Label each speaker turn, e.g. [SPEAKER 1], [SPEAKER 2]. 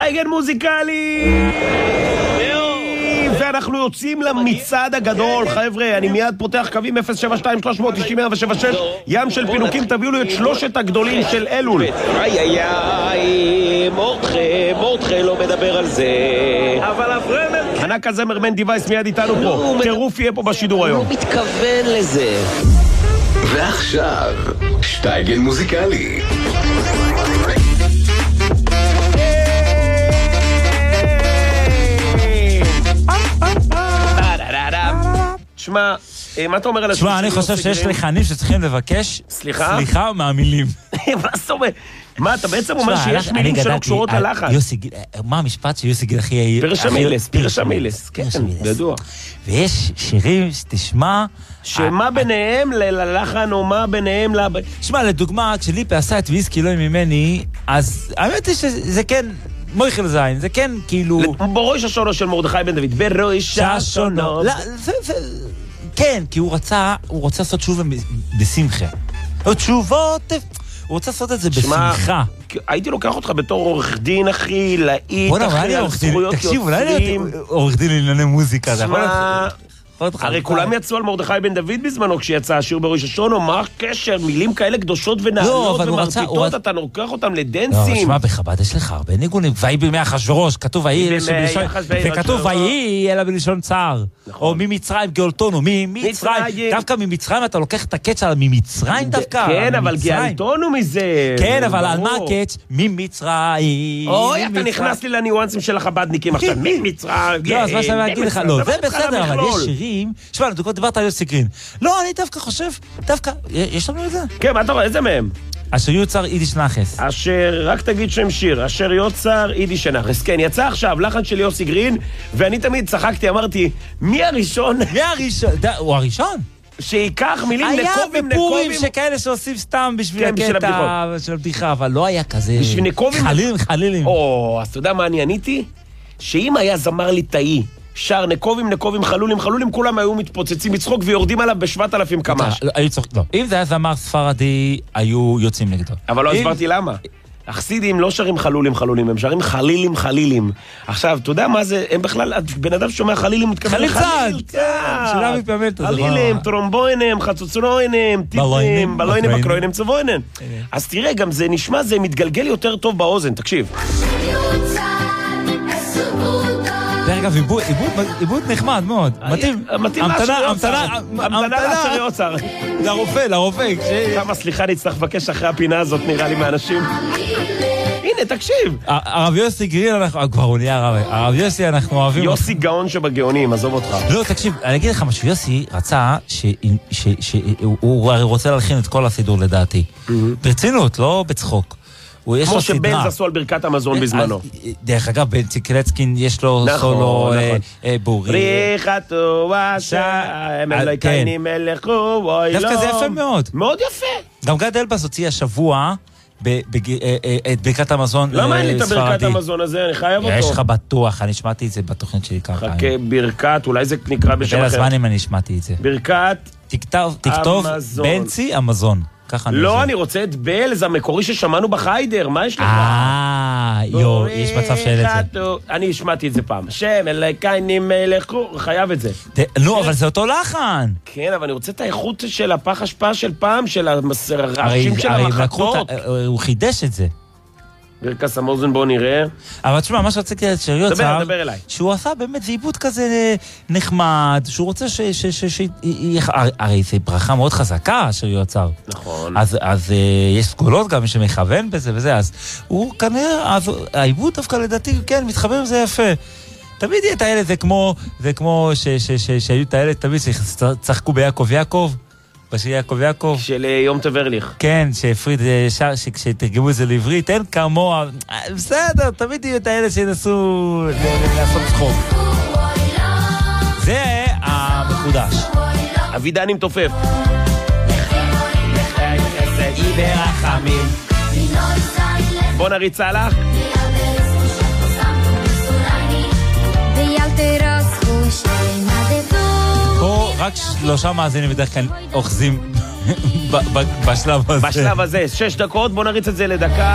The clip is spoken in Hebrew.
[SPEAKER 1] שטייגן מוזיקלי! ואנחנו יוצאים למצעד הגדול, חבר'ה, אני מיד פותח קווים 072-390-176, ים של פינוקים, תביאו לי את שלושת הגדולים של אלול.
[SPEAKER 2] מורדכי לא מדבר על זה.
[SPEAKER 1] אבל הפרמר... ענק הזמר מן דיווייס מיד איתנו פה, טירוף יהיה פה בשידור היום.
[SPEAKER 2] הוא מתכוון לזה.
[SPEAKER 3] ועכשיו, שטייגן מוזיקלי.
[SPEAKER 1] תשמע, מה אתה אומר על
[SPEAKER 4] תשמע, אני חושב שיש לחנים שצריכים לבקש סליחה מהמילים.
[SPEAKER 1] מה זאת אומרת? מה, אתה בעצם אומר שיש מילים שלא קשורות ללחן?
[SPEAKER 4] מה המשפט שיוסי גיל הכי...
[SPEAKER 1] פירשה מילס, כן, ידוע.
[SPEAKER 4] ויש שירים שתשמע...
[SPEAKER 1] שמה ביניהם ללחן או מה ביניהם...
[SPEAKER 4] תשמע, לדוגמה, כשליפה עשה את ויסקי לא ממני, אז האמת היא שזה כן... מויכל זין, זה כן כאילו...
[SPEAKER 1] בראש השונו של מרדכי בן דוד, בראש השונו.
[SPEAKER 4] כן, כי הוא רצה לעשות תשובה בשמחה. תשובות... הוא רוצה לעשות את זה בשמחה.
[SPEAKER 1] הייתי לוקח אותך בתור עורך דין, אחי, להיט, אחי, על זכויות יוצרים.
[SPEAKER 4] תקשיב, אולי להיות עורך דין לענייני מוזיקה.
[SPEAKER 1] הרי כולם יצאו על מרדכי בן דוד בזמנו כשיצא השיר בראש השונו, מה הקשר? מילים כאלה קדושות ונעלות ומרפיתות, אתה לוקח אותם לדנסים.
[SPEAKER 4] לא, שמע, בחב"ד יש לך הרבה ניגונים, ויהי בימי אחשוורוש, כתוב ויהי, וכתוב ויהי אלא בלשון צער, או ממצרים גאולתנו, ממצרים, דווקא ממצרים אתה לוקח את הקץ על ממצרים דווקא.
[SPEAKER 1] כן, אבל גאולתנו מזה.
[SPEAKER 4] כן, אבל על מה הקץ? ממצרים.
[SPEAKER 1] אוי, אתה נכנס לי לניואנסים של החב"דניקים עכשיו, ממצרים.
[SPEAKER 4] לא, אז מה שאני אגיד לך, לא, זה בסדר, אבל יש שירים, שמע, דיברת על יוסי גרין. לא, אני דווקא חושב, יש לנו את זה?
[SPEAKER 1] כן, מה אתה רואה? איזה מהם?
[SPEAKER 4] אשר יוצר יידיש נחס.
[SPEAKER 1] רק תגיד שם שיר, אשר יוצר יידיש נחס. כן, יצא עכשיו לחן של יוסי גרין, ואני תמיד צחקתי, אמרתי, מי הראשון?
[SPEAKER 4] הוא הראשון?
[SPEAKER 1] שיקח מילים נקובים.
[SPEAKER 4] היה בפורים שכאלה שעושים סתם בשביל הקטע של הבדיחה, אבל לא היה כזה...
[SPEAKER 1] בשביל נקובים...
[SPEAKER 4] חלילים.
[SPEAKER 1] אז אתה יודע מה אני עניתי? שאם היה זמר ליטאי, שר נקובים, חלולים, כולם היו מתפוצצים מצחוק ויורדים עליו ב7,000 קמ"ש.
[SPEAKER 4] לא, אם זה היה זמר ספרדי, היו יוצאים נגדו.
[SPEAKER 1] אבל לא הסברתי למה. החסידים לא שרים חלולים, הם שרים חלילים. עכשיו, אתה יודע מה זה? הם בכלל, בן אדם שומע חלילים, מתכוון
[SPEAKER 4] חליל צד. שאלה מתפעמת.
[SPEAKER 1] חלילים, טרומבוינם, חצוצרוינם, טיפים, בלוינם, הקרוינם, צבוינם. אז תראה, גם זה נשמע, זה מתגלגל יותר טוב באוזן, תקשיב.
[SPEAKER 4] דרך אגב, עיבוד נחמד מאוד, מתאים.
[SPEAKER 1] המתנה לאשר יוצר.
[SPEAKER 4] לרופא.
[SPEAKER 1] כמה סליחה נצטרך לבקש אחרי הפינה הזאת, נראה לי מהאנשים. הנה, תקשיב.
[SPEAKER 4] הרב יוסי גרין, כבר הוא נהיה הרב יוסי, אנחנו אוהבים...
[SPEAKER 1] יוסי גאון שבגאונים, עזוב אותך.
[SPEAKER 4] לא, תקשיב, אני אגיד לך משהו, יוסי רצה שהוא רוצה להלחין את כל הסידור לדעתי. ברצינות, לא בצחוק.
[SPEAKER 1] כמו שבנז עשו על ברכת המזון בזמנו.
[SPEAKER 4] דרך אגב, בנצי קלצקין יש לו סולו בורי.
[SPEAKER 1] בריחתו השם, אלוהינו מלך הוא,
[SPEAKER 4] דווקא זה יפה מאוד.
[SPEAKER 1] מאוד יפה.
[SPEAKER 4] גם גד אלבאס הוציא השבוע את ברכת המזון ספרדי.
[SPEAKER 1] למה אין לי את ברכת המזון הזה? אני חייב אותו.
[SPEAKER 4] יש לך בטוח, אני שמעתי את זה בתוכנית שלי ככה.
[SPEAKER 1] חכה, ברכת, אולי זה נקרא בשם אחר.
[SPEAKER 4] הזמנים אני שמעתי את זה.
[SPEAKER 1] ברכת
[SPEAKER 4] תכתוב בנצי המזון.
[SPEAKER 1] לא, אני רוצה את בלז המקורי ששמענו בחיידר, מה יש לך?
[SPEAKER 4] יש מצב שאלה את זה.
[SPEAKER 1] אני השמעתי את זה פעם. שם, אלוהינו מלך הוא, חייב את זה.
[SPEAKER 4] לא, אבל זה אותו לחן.
[SPEAKER 1] כן, אבל אני רוצה את האיכות של הפח השפעה של פעם, של הרעשים של המחטות.
[SPEAKER 4] הוא חידש את זה.
[SPEAKER 1] ברכס המוזן, בוא נראה.
[SPEAKER 4] אבל תשמע, מה שרציתי את שריות צהר,
[SPEAKER 1] דבר אליי.
[SPEAKER 4] שהוא עשה באמת עיבוד כזה נחמד, שהוא רוצה הרי זה ברכה מאוד חזקה, שריות צהר.
[SPEAKER 1] נכון.
[SPEAKER 4] אז יש סגולות גם שמכוון בזה וזה, אז הוא כנראה, העיבוד דווקא לדעתי, כן, מתחבר עם זה יפה. תמיד יהיה את האלה, זה כמו שהיו את האלה, תמיד שצחקו ביעקב. בשיר יעקב.
[SPEAKER 1] של יום תברליך.
[SPEAKER 4] כן, שהפריד שר, שתרגמו את זה לעברית, אין כמוה. בסדר, תמיד יהיו את האלה שינסו לעשות צחוק. זה המחודש.
[SPEAKER 1] אבידן עם תופף. בוא נריץ הלאה.
[SPEAKER 4] פה רק 3 מאזינים בדרך כלל אוחזים בשלב הזה.
[SPEAKER 1] בשלב הזה, 6 דקות, בוא נריץ את זה לדקה.